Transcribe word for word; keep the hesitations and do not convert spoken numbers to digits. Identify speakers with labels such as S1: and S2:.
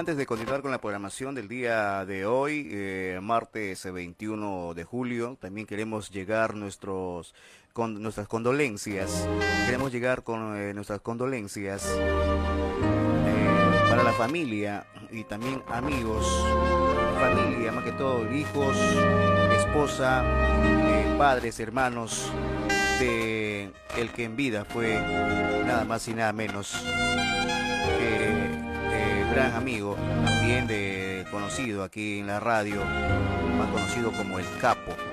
S1: antes de continuar con la programación del día de hoy, eh, martes veintiuno de julio, también queremos llegar nuestros, con nuestras condolencias. Queremos llegar con eh, nuestras condolencias eh, para la familia y también amigos, familia, más que todo, hijos, esposa, eh, padres, hermanos de el que en vida fue nada más y nada menos que eh, gran amigo, también de conocido aquí en la radio, más conocido como el Capo.